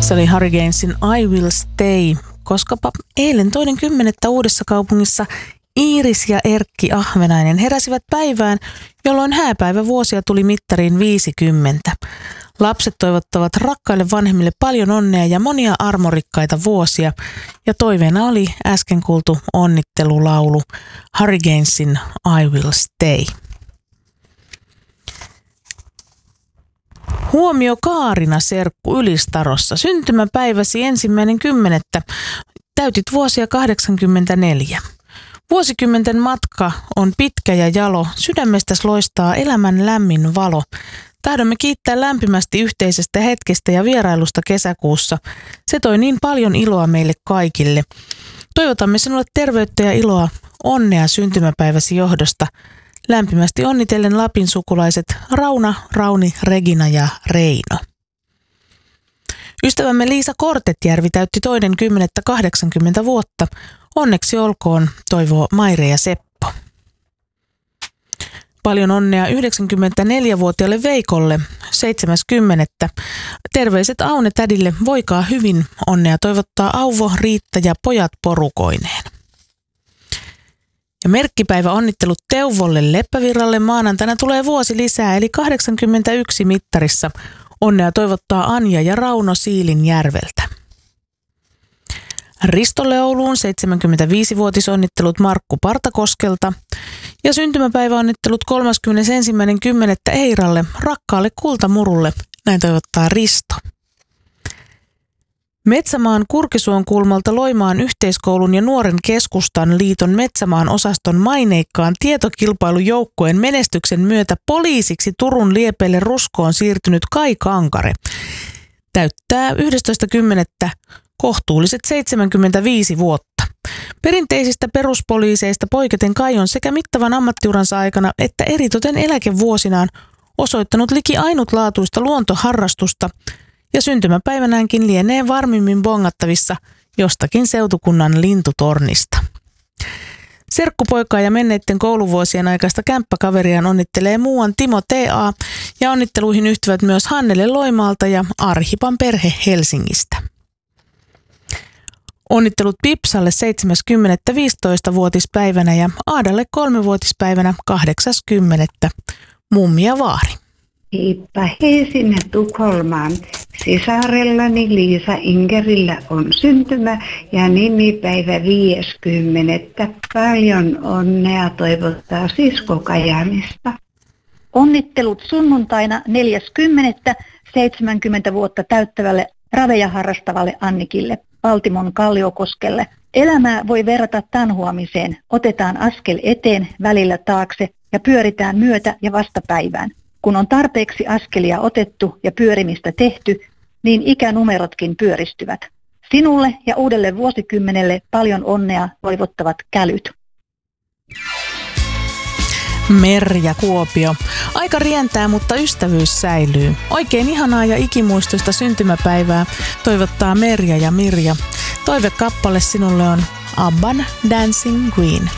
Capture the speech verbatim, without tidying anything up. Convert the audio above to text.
Se oli Hurricanesin I Will Stay, koskapa eilen toinen kymmenettä Uudessakaupungissa Iiris ja Erkki Ahvenainen heräsivät päivään, jolloin hääpäivävuosia tuli mittariin viisikymmentä. Lapset toivottavat rakkaille vanhemmille paljon onnea ja monia armorikkaita vuosia, ja toiveena oli äsken kuultu onnittelulaulu Hurricanesin I Will Stay. Huomio Kaarina serkku Ylistarossa. Syntymäpäiväsi ensimmäinen kymmenettä. Täytit vuosia kahdeksankymmentäneljä. Vuosikymmenten matka on pitkä ja jalo. Sydämestäsi loistaa elämän lämmin valo. Tahdomme kiittää lämpimästi yhteisestä hetkestä ja vierailusta kesäkuussa. Se toi niin paljon iloa meille kaikille. Toivotamme sinulle terveyttä ja iloa, onnea syntymäpäiväsi johdosta. Lämpimästi onnitellen Lapin sukulaiset Rauna, Rauni, Regina ja Reino. Ystävämme Liisa Kortetjärvi täytti toinen kymmenettä kahdeksankymmentä vuotta. Onneksi olkoon, toivoo Maire ja Seppo. Paljon onnea yhdeksänkymmentäneljävuotiaalle Veikolle, seitsemäs kymmenettä Terveiset Aune tädille, voikaa hyvin, onnea toivottaa Auvo, Riitta ja pojat porukoineen. Ja merkkipäivä onnittelut Teuvolle Leppävirralle, maanantaina tulee vuosi lisää eli kahdeksankymmentäyksi mittarissa. Onnea toivottaa Anja ja Rauno Siilinjärveltä. Ristolle Ouluun seitsemänkymmentäviisivuotisonnittelut Markku Partakoskelta ja syntymäpäiväonnittelut kolmaskymmenesensimmäinen kymmenettä Eiralle, rakkaalle kultamurulle, näin toivottaa Risto. Metsämaan Kurkisuon kulmalta Loimaan yhteiskoulun ja nuoren keskustan liiton Metsämaan osaston maineikkaan tietokilpailujoukkueen menestyksen myötä poliisiksi Turun liepeille Ruskoon siirtynyt Kai Kankare täyttää yhdestoista kymmenettä kohtuulliset seitsemänkymmentäviisi vuotta. Perinteisistä peruspoliiseista poiketen Kai on sekä mittavan ammattiuransa aikana että eritoten eläkevuosinaan osoittanut liki ainutlaatuista luontoharrastusta, ja syntymäpäivänäänkin lienee varmimmin bongattavissa jostakin seutukunnan lintutornista. Serkkupoikaa ja menneiden kouluvuosien aikaista kämppäkaveriaan onnittelee muuan Timo T A ja onnitteluihin yhtyvät myös Hannele Loimaalta ja Arhipan perhe Helsingistä. Onnittelut Pipsalle seitsemäs kymmenettä viisitoistavuotispäivänä ja Aadalle kolmevuotispäivänä kahdeksas kymmenettä Mummi ja vaari. Heippa hei sinne Tukholmaan. Sisarellani Liisa Ingerillä on syntymä ja nimipäivä viideskymmenettä. Paljon onnea toivottaa sisko Kajaanista. Onnittelut sunnuntaina neljäs kymmenettä seitsemänkymmentä vuotta täyttävälle raveja harrastavalle Annikille Valtimon Kalliokoskelle. Elämää voi verrata tanhuamiseen. Otetaan askel eteen, välillä taakse ja pyöritään myötä- ja vastapäivään. Kun on tarpeeksi askelia otettu ja pyörimistä tehty, niin ikänumerotkin pyöristyvät. Sinulle ja uudelle vuosikymmenelle paljon onnea toivottavat kälyt. Merja Kuopio. Aika rientää, mutta ystävyys säilyy. Oikein ihanaa ja ikimuistoista syntymäpäivää toivottaa Merja ja Mirja. Toivekappale sinulle on Abban Dancing Queen.